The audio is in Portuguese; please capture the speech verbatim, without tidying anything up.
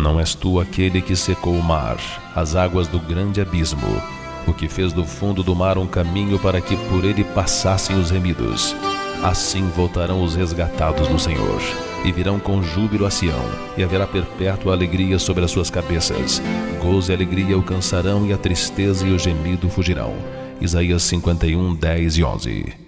Não és tu aquele que secou o mar, as águas do grande abismo, o que fez do fundo do mar um caminho para que por ele passassem os remidos. Assim voltarão os resgatados do Senhor, e virão com júbilo a Sião, e haverá perpétua alegria sobre as suas cabeças. Gozo e alegria alcançarão, e a tristeza e o gemido fugirão. Isaías cinquenta e um, dez e onze.